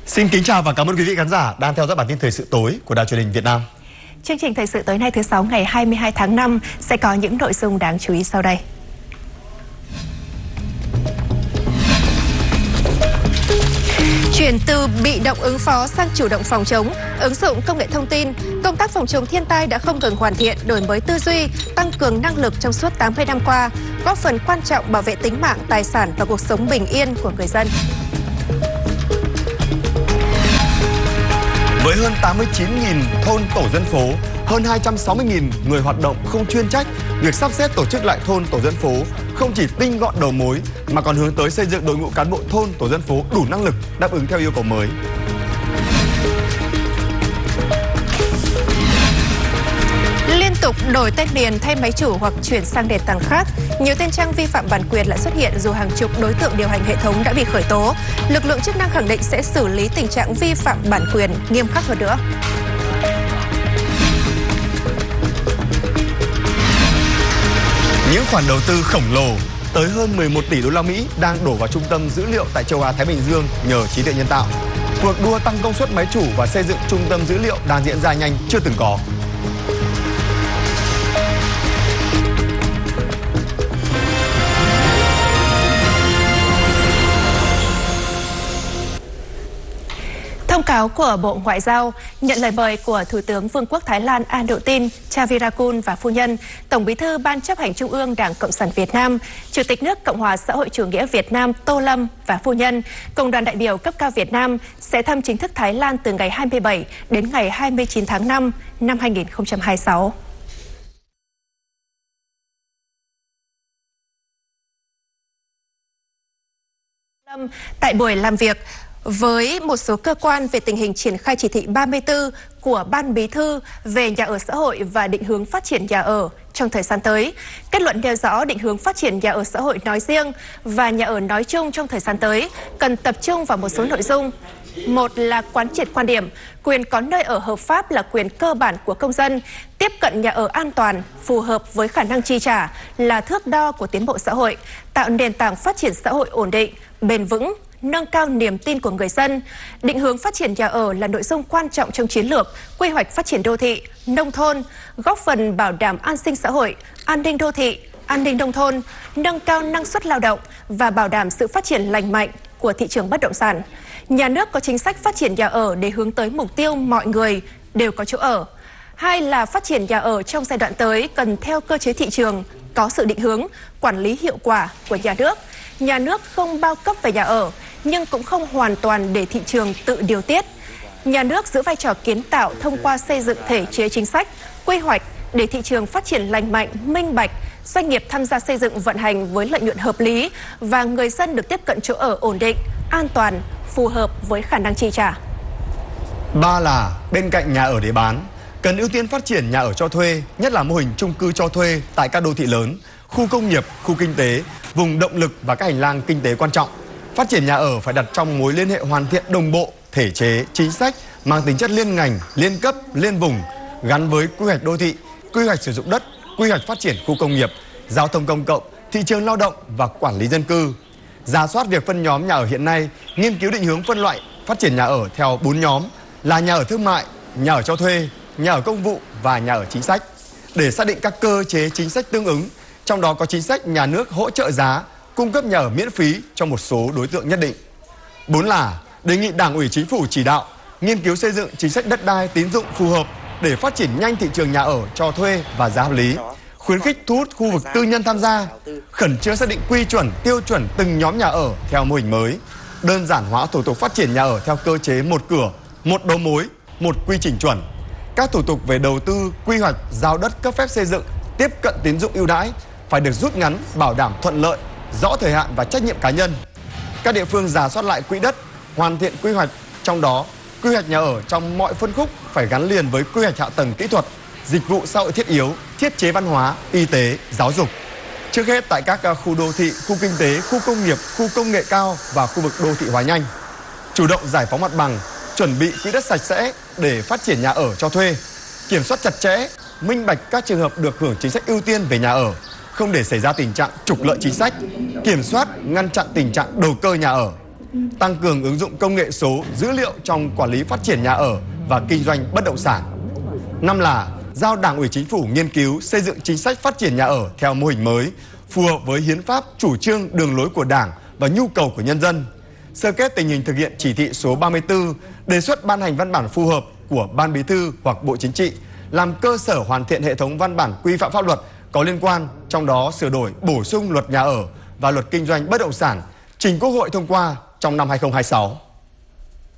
Xin kính chào và cảm ơn quý vị khán giả đang theo dõi bản tin thời sự tối của Đài Truyền hình Việt Nam. Chương trình thời sự tối nay thứ Sáu ngày 22 tháng 5 sẽ có những nội dung đáng chú ý sau đây. Chuyển từ bị động ứng phó sang chủ động phòng chống, ứng dụng công nghệ thông tin, công tác phòng chống thiên tai đã không ngừng hoàn thiện, đổi mới tư duy, tăng cường năng lực trong suốt 80 năm qua, góp phần quan trọng bảo vệ tính mạng, tài sản và cuộc sống bình yên của người dân. Với hơn 89.000 thôn tổ dân phố, hơn 260.000 người hoạt động không chuyên trách, việc sắp xếp tổ chức lại thôn tổ dân phố không chỉ tinh gọn đầu mối mà còn hướng tới xây dựng đội ngũ cán bộ thôn tổ dân phố đủ năng lực đáp ứng theo yêu cầu mới. Liên tục đổi tên miền, thay máy chủ hoặc chuyển sang nền tảng khác, nhiều tên trang vi phạm bản quyền lại xuất hiện dù hàng chục đối tượng điều hành hệ thống đã bị khởi tố. Lực lượng chức năng khẳng định sẽ xử lý tình trạng vi phạm bản quyền nghiêm khắc hơn nữa. Những khoản đầu tư khổng lồ tới hơn 11 tỷ đô la Mỹ đang đổ vào trung tâm dữ liệu tại châu Á Thái Bình Dương nhờ trí tuệ nhân tạo. Cuộc đua tăng công suất máy chủ và xây dựng trung tâm dữ liệu đang diễn ra nhanh chưa từng có. Thông cáo của Bộ Ngoại giao nhận lời mời của Thủ tướng Vương quốc Thái Lan Anutin Charnvirakul và phu nhân, Tổng Bí thư Ban chấp hành Trung ương Đảng Cộng sản Việt Nam, Chủ tịch nước Cộng hòa Xã hội chủ nghĩa Việt Nam Tô Lâm và phu nhân, cùng đoàn đại biểu cấp cao Việt Nam sẽ thăm chính thức Thái Lan từ ngày 27 đến ngày 29 tháng 5 năm 2026. Tại buổi làm việc với một số cơ quan về tình hình triển khai chỉ thị 34 của Ban Bí thư về nhà ở xã hội và định hướng phát triển nhà ở trong thời gian tới, kết luận nêu rõ định hướng phát triển nhà ở xã hội nói riêng và nhà ở nói chung trong thời gian tới cần tập trung vào một số nội dung. Một là quán triệt quan điểm, quyền có nơi ở hợp pháp là quyền cơ bản của công dân, tiếp cận nhà ở an toàn, phù hợp với khả năng chi trả là thước đo của tiến bộ xã hội, tạo nền tảng phát triển xã hội ổn định, bền vững, nâng cao niềm tin của người dân. Định hướng phát triển nhà ở là nội dung quan trọng trong chiến lược quy hoạch phát triển đô thị, nông thôn, góp phần bảo đảm an sinh xã hội, an ninh đô thị, an ninh nông thôn, nâng cao năng suất lao động và bảo đảm sự phát triển lành mạnh của thị trường bất động sản. Nhà nước có chính sách phát triển nhà ở để hướng tới mục tiêu mọi người đều có chỗ ở. Hai là phát triển nhà ở trong giai đoạn tới cần theo cơ chế thị trường, có sự định hướng, quản lý hiệu quả của nhà nước. Nhà nước không bao cấp về nhà ở, nhưng cũng không hoàn toàn để thị trường tự điều tiết. Nhà nước giữ vai trò kiến tạo thông qua xây dựng thể chế chính sách, quy hoạch để thị trường phát triển lành mạnh, minh bạch, doanh nghiệp tham gia xây dựng vận hành với lợi nhuận hợp lý và người dân được tiếp cận chỗ ở ổn định, an toàn, phù hợp với khả năng chi trả. Ba là bên cạnh nhà ở để bán, cần ưu tiên phát triển nhà ở cho thuê, nhất là mô hình chung cư cho thuê tại các đô thị lớn, khu công nghiệp, khu kinh tế, vùng động lực và các hành lang kinh tế quan trọng. Phát triển nhà ở phải đặt trong mối liên hệ hoàn thiện đồng bộ, thể chế, chính sách mang tính chất liên ngành, liên cấp, liên vùng, gắn với quy hoạch đô thị, quy hoạch sử dụng đất, quy hoạch phát triển khu công nghiệp, giao thông công cộng, thị trường lao động và quản lý dân cư. Rà soát việc phân nhóm nhà ở hiện nay, nghiên cứu định hướng phân loại phát triển nhà ở theo 4 nhóm là nhà ở thương mại, nhà ở cho thuê, nhà ở công vụ và nhà ở chính sách, để xác định các cơ chế chính sách tương ứng, trong đó có chính sách nhà nước hỗ trợ giá, cung cấp nhà ở miễn phí cho một số đối tượng nhất định. 4 là đề nghị Đảng ủy Chính phủ chỉ đạo nghiên cứu xây dựng chính sách đất đai tín dụng phù hợp để phát triển nhanh thị trường nhà ở cho thuê và giá hợp lý, khuyến khích thu hút khu vực tư nhân tham gia, khẩn trương xác định quy chuẩn, tiêu chuẩn từng nhóm nhà ở theo mô hình mới, đơn giản hóa thủ tục phát triển nhà ở theo cơ chế một cửa, một đầu mối, một quy trình chuẩn. Các thủ tục về đầu tư, quy hoạch, giao đất, cấp phép xây dựng, tiếp cận tín dụng ưu đãi phải được rút ngắn, bảo đảm thuận lợi, rõ thời hạn và trách nhiệm cá nhân. Các địa phương rà soát lại quỹ đất, hoàn thiện quy hoạch, trong đó quy hoạch nhà ở trong mọi phân khúc phải gắn liền với quy hoạch hạ tầng kỹ thuật, dịch vụ xã hội thiết yếu, thiết chế văn hóa, y tế, giáo dục. Trước hết tại các khu đô thị, khu kinh tế, khu công nghiệp, khu công nghệ cao và khu vực đô thị hóa nhanh. Chủ động giải phóng mặt bằng, chuẩn bị quỹ đất sạch sẽ để phát triển nhà ở cho thuê, kiểm soát chặt chẽ, minh bạch các trường hợp được hưởng chính sách ưu tiên về nhà ở, không để xảy ra tình trạng trục lợi chính sách, kiểm soát, ngăn chặn tình trạng đầu cơ nhà ở. tăng cường ứng dụng công nghệ số, dữ liệu trong quản lý phát triển nhà ở và kinh doanh bất động sản. 5 là giao Đảng ủy Chính phủ nghiên cứu xây dựng chính sách phát triển nhà ở theo mô hình mới, phù hợp với hiến pháp, chủ trương, đường lối của Đảng và nhu cầu của nhân dân. Sơ kết tình hình thực hiện chỉ thị số 34, đề xuất ban hành văn bản phù hợp của Ban Bí thư hoặc Bộ Chính trị, làm cơ sở hoàn thiện hệ thống văn bản quy phạm pháp luật có liên quan, trong đó sửa đổi, bổ sung luật nhà ở và luật kinh doanh bất động sản, trình Quốc hội thông qua trong năm 2026.